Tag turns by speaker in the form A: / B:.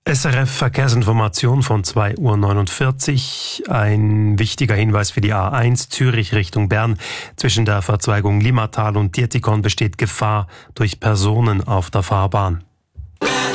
A: SRF Verkehrsinformation von 2:49 Uhr. Ein wichtiger Hinweis für die A1 Zürich Richtung Bern. Zwischen der Verzweigung Limmatal und Dietikon besteht Gefahr durch Personen auf der Fahrbahn.